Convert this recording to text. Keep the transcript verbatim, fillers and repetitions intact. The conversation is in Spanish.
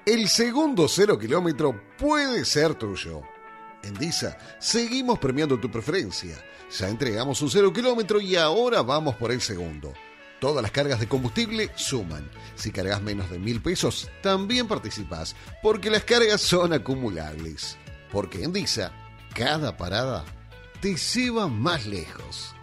El segundo cero kilómetro puede ser tuyo. En Disa seguimos premiando tu preferencia. Ya entregamos un cero kilómetro y ahora vamos por el segundo. Todas las cargas de combustible suman. Si cargas menos de mil pesos, también participás, porque las cargas son acumulables. Porque en Disa, cada parada te lleva más lejos.